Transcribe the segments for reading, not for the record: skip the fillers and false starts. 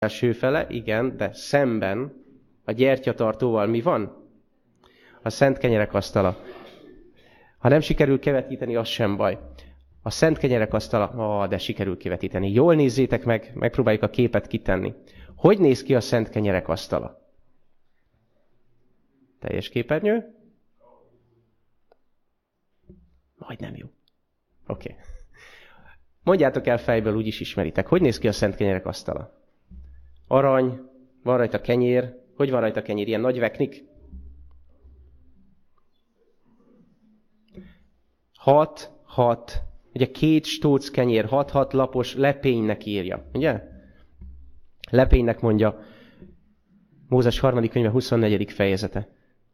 Első fele, igen, de szemben a gyertyatartóval mi van? A szent kenyerek asztala. Ha nem sikerül kivetíteni, az sem baj. A szent kenyerek asztala, de sikerül kivetíteni. Jól nézzétek meg, megpróbáljuk a képet kitenni. Hogy néz ki a szent kenyerek asztala? Teljes képernyő? Majdnem jó. Oké. Mondjátok el fejből, úgyis ismeritek. Hogy néz ki a szent kenyerek asztala? Arany, van rajta kenyér. Hogy van rajta kenyér? Ilyen nagy veknik? 6. Ugye 2 stóc kenyér, 6 lapos lepénynek írja. Ugye? Lepénynek mondja Mózes 3. könyve 24. fejezete.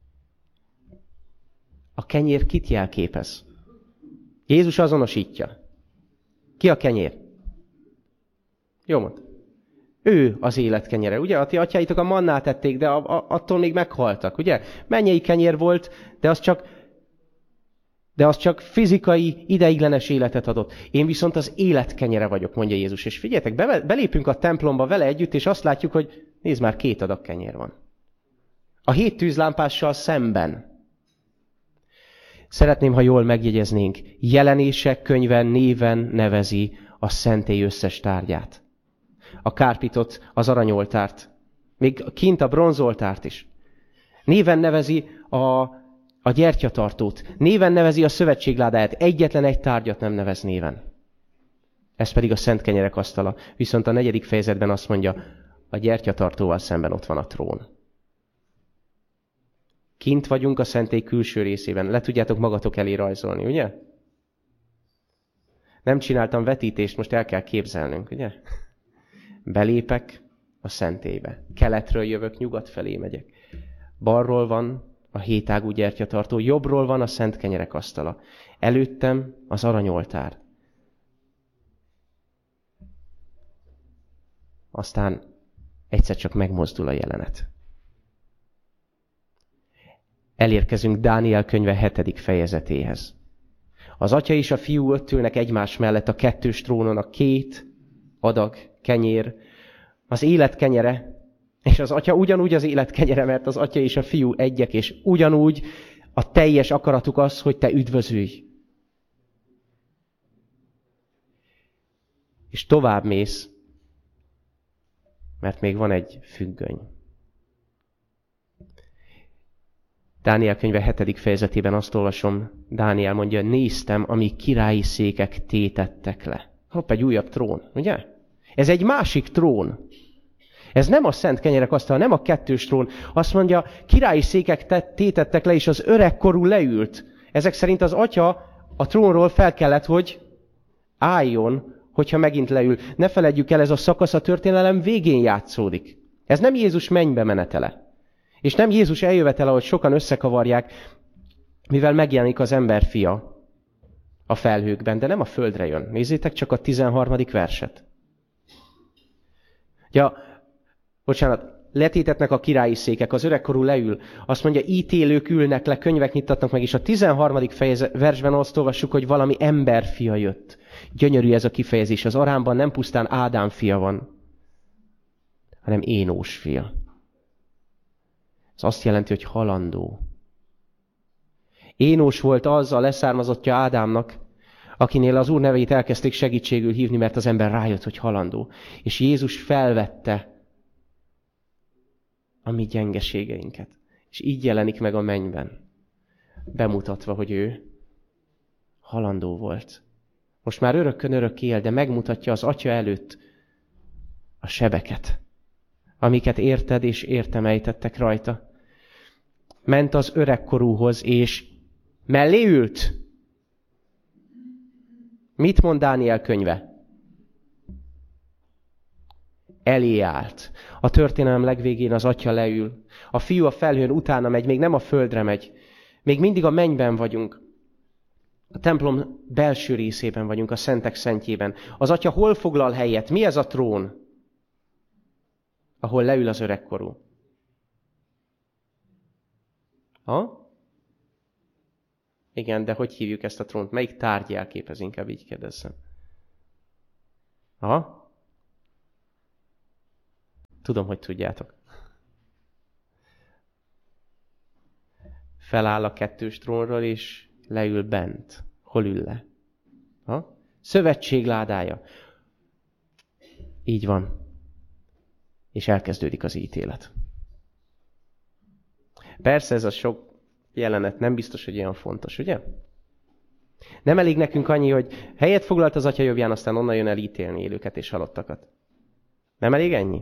A kenyér kit jelképez? Jézus azonosítja. Ki a kenyér? Jó mond. Ő az élet kenyere. Ugye? A ti atyáitok a mannát ették, de attól még meghaltak. Ugye? Mennyei kenyér volt, de az csak fizikai, ideiglenes életet adott. Én viszont az élet kenyere vagyok, mondja Jézus. És figyeljetek, belépünk a templomba vele együtt, és azt látjuk, hogy nézd már, 2 adag kenyér van. A 7 tűzlámpással szemben. Szeretném, ha jól megjegyeznénk. Jelenések könyve néven nevezi a szentély összes tárgyát. A kárpitot, az aranyoltárt, még kint a bronzoltárt is. Néven nevezi a gyertyatartót, néven nevezi a szövetségládáját, egyetlen egy tárgyat nem nevez néven. Ez pedig a szent kenyerek asztala. Viszont a 4. fejezetben azt mondja, a gyertyatartóval szemben ott van a trón. Kint vagyunk a szentély külső részében. Le tudjátok magatok elé rajzolni, ugye? Nem csináltam vetítést, most el kell képzelnünk, ugye? Belépek a szentélybe. Keletről jövök, nyugat felé megyek. Balról van a 7 ágú gyertyatartó, jobbról van a szent kenyerek asztala. Előttem az aranyoltár. Aztán egyszer csak megmozdul a jelenet. Elérkezünk Dániel könyve 7. fejezetéhez. Az atya és a fiú ott ülnek egymás mellett a 2 trónon, a 2 adag kenyér, az élet kenyere, és az atya ugyanúgy az élet kenyere, mert az atya és a fiú egyek, és ugyanúgy a teljes akaratuk az, hogy te üdvözülj. És tovább mész, mert még van egy függöny. Dániel könyve 7. fejezetében azt olvasom, Dániel mondja, néztem, amíg királyi székek tétettek le. Hopp, egy újabb trón, ugye? Ez egy másik trón. Ez nem a szent kenyerek asztala, nem a 2 trón. Azt mondja, királyi székek tétettek le, és az öregkorú leült. Ezek szerint az atya a trónról fel kellett, hogy álljon, hogyha megint leül. Ne feledjük el, ez a szakasz a történelem végén játszódik. Ez nem Jézus mennybe menetele. És nem Jézus eljövetele, ahogy sokan összekavarják, mivel megjelenik az emberfia a felhőkben, de nem a földre jön. Nézzétek csak a 13. verset. Ja, bocsánat, letétetnek a királyi székek, az öregkorú leül. Azt mondja, ítélők ülnek le, könyvek nyittatnak meg, és a 13. versben azt olvassuk, hogy valami emberfia jött. Gyönyörű ez a kifejezés. Az Arámban nem pusztán Ádám fia van, hanem Énós fia. Ez azt jelenti, hogy halandó. Énós volt az a leszármazottja Ádámnak, akinél az Úr nevét elkezdték segítségül hívni, mert az ember rájött, hogy halandó. És Jézus felvette a mi gyengeségeinket. És így jelenik meg a mennyben, bemutatva, hogy ő halandó volt. Most már örökkön örök él, de megmutatja az atya előtt a sebeket, amiket érted és értem ejtettek rajta. Ment az öregkorúhoz, és mellé ült. Mit mond Dániel könyve? Elé állt. A történelem legvégén az atya leül. A fiú a felhőn utána megy, még nem a földre megy. Még mindig a mennyben vagyunk. A templom belső részében vagyunk, a szentek szentjében. Az atya hol foglal helyet? Mi ez a trón? Ahol leül az öregkorú. Ha? Igen, de hogy hívjuk ezt a trónt? Melyik tárgy jelképez? Inkább így kérdezzem. Ha? Tudom, hogy tudjátok. Feláll a kettős trónról, és leül bent. Hol ül le? Ha? Szövetség ládája. Így van. És elkezdődik az ítélet. Persze ez a sok jelenet nem biztos, hogy olyan fontos, ugye? Nem elég nekünk annyi, hogy helyet foglalt az Atya jobbján, aztán onnan jön el ítélni élőket és halottakat. Nem elég ennyi?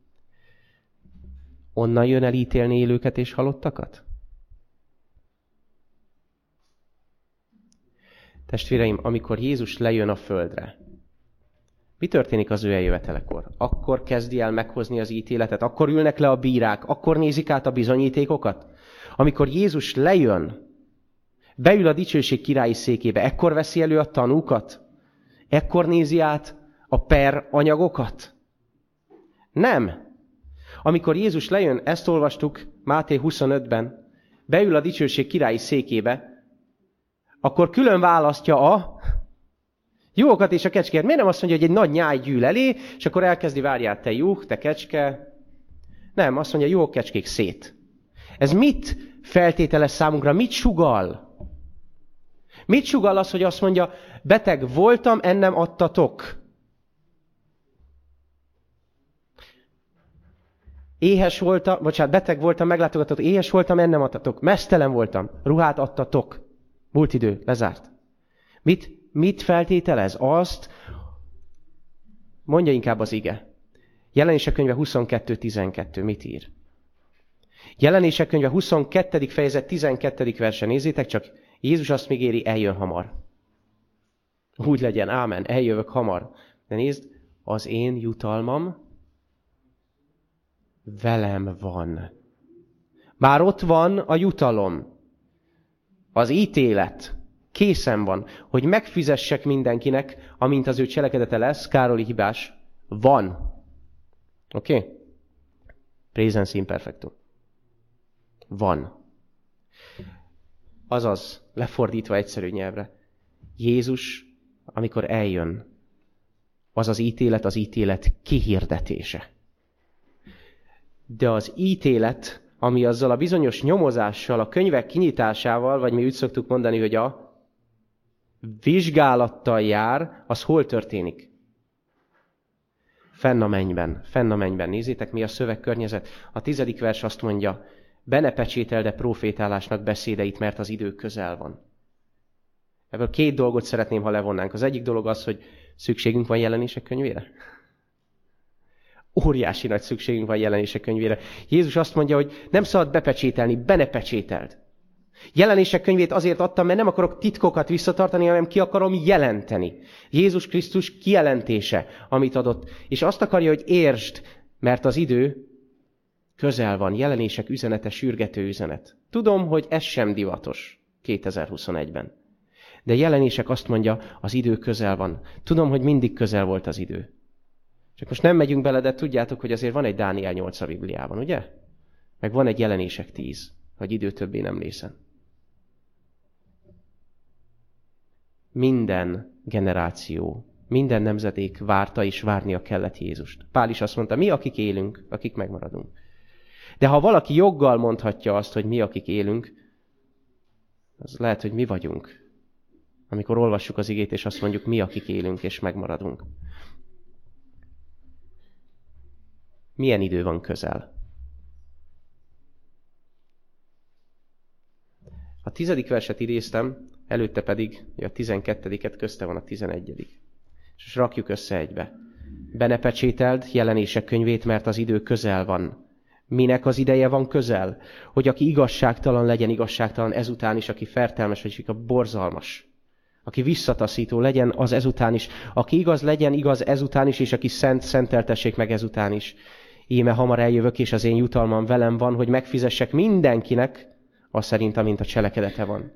Onnan jön el ítélni élőket és halottakat? Testvéreim, amikor Jézus lejön a földre, mi történik az ő eljövetelekor? Akkor kezdi el meghozni az ítéletet? Akkor ülnek le a bírák? Akkor nézik át a bizonyítékokat? Amikor Jézus lejön, beül a dicsőség királyi székébe, ekkor veszi elő a tanúkat? Ekkor nézi át a per anyagokat? Nem. Amikor Jézus lejön, ezt olvastuk Máté 25-ben, beül a dicsőség királyi székébe, akkor külön választja a juhokat és a kecskéket. Miért nem azt mondja, hogy egy nagy nyáj gyűl elé, és akkor elkezdi, várjál, te juh, te kecske. Nem, azt mondja, juhok, kecskék szét. Ez mit feltételez számunkra? Mit sugall? Mit sugall az, hogy azt mondja, beteg voltam, ennem adtatok? Éhes voltam, beteg voltam, meglátogatott, éhes voltam, ennem adtatok. Meztelen voltam, ruhát adtatok. Múlt idő, lezárt. Mit feltételez? Azt, mondja inkább az ige. Jelenések könyve 22.12. Mit ír? Jelenések könyve 22. fejezet 12. verse. Nézzétek csak, Jézus azt ígéri, eljön hamar. Úgy legyen, ámen, eljövök hamar. De nézd, az én jutalmam velem van. Már ott van a jutalom. Az ítélet készen van, hogy megfizessek mindenkinek, amint az ő cselekedete lesz, Károli hibás, van. Oké? Okay? Presens imperfectum. Van. Azaz, lefordítva egyszerű nyelvre, Jézus, amikor eljön, az ítélet kihirdetése. De az ítélet, ami azzal a bizonyos nyomozással, a könyvek kinyitásával, vagy mi úgy szoktuk mondani, hogy a vizsgálattal jár, az hol történik? Fenn a mennyben. Nézzétek, mi a szövegkörnyezet. A 10. vers azt mondja, be ne pecsételd profétálásnak beszédeit, mert az idő közel van. Ebből 2 dolgot szeretném, ha levonnánk. Az egyik dolog az, hogy szükségünk van Jelenések könyvére. Óriási nagy szükségünk van Jelenések könyvére. Jézus azt mondja, hogy nem szabad bepecsételni, be ne pecsételd. Jelenések könyvét azért adtam, mert nem akarok titkokat visszatartani, hanem ki akarom jelenteni. Jézus Krisztus kijelentése, amit adott. És azt akarja, hogy értsd, mert az idő közel van. Jelenések üzenete, sürgető üzenet. Tudom, hogy ez sem divatos 2021-ben. De Jelenések azt mondja, az idő közel van. Tudom, hogy mindig közel volt az idő. Csak most nem megyünk bele, de tudjátok, hogy azért van egy Dániel 8 a Bibliában, ugye? Meg van egy Jelenések 10, hogy idő többé nem lészen. Minden generáció, minden nemzedék várta és várnia kellett Jézust. Pál is azt mondta, mi, akik élünk, akik megmaradunk. De ha valaki joggal mondhatja azt, hogy mi, akik élünk, az lehet, hogy mi vagyunk. Amikor olvassuk az igét, és azt mondjuk, mi, akik élünk és megmaradunk. Milyen idő van közel? A 10. verset idéztem, előtte pedig a 12-et, közte van a 11. És rakjuk össze egybe. Be ne pecsételd Jelenések könyvét, mert az idő közel van. Minek az ideje van közel? Hogy aki igazságtalan legyen igazságtalan ezután is, aki fertelmes, vagy aki borzalmas. Aki visszataszító legyen az ezután is. Aki igaz legyen igaz ezután is, és aki szent, szenteltessék meg ezután is. Íme hamar eljövök, és az én jutalmam velem van, hogy megfizessek mindenkinek, az szerint, amint a cselekedete van.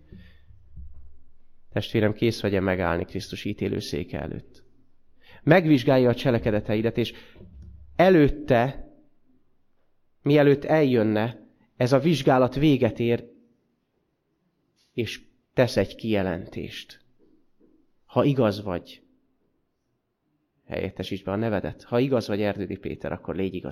Testvérem, kész vagy-e megállni Krisztus ítélőszéke előtt? Megvizsgálja a cselekedeteidet, és előtte, mielőtt eljönne, ez a vizsgálat véget ér, és tesz egy kijelentést. Ha igaz vagy, helyettesítsd be a nevedet. Ha igaz vagy Erdődi Péter, akkor légy igaz.